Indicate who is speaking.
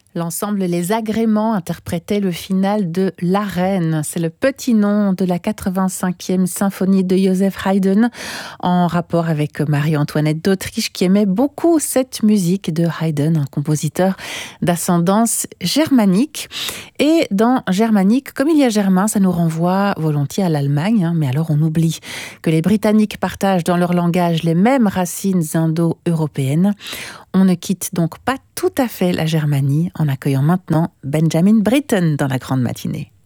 Speaker 1: L'ensemble Les Agréments interprétait le final de La Reine. C'est le petit nom de la 85e symphonie de Joseph Haydn, en rapport avec Marie-Antoinette d'Autriche, qui aimait beaucoup cette musique de Haydn, un compositeur d'ascendance germanique. Et dans germanique, comme il y a germain, ça nous renvoie volontiers à l'Allemagne, mais alors on oublie que les Britanniques partagent dans leur langage les mêmes racines indo-européennes. On ne quitte donc pas tout à fait la Germanie en accueillant maintenant Benjamin Britten dans la grande matinée.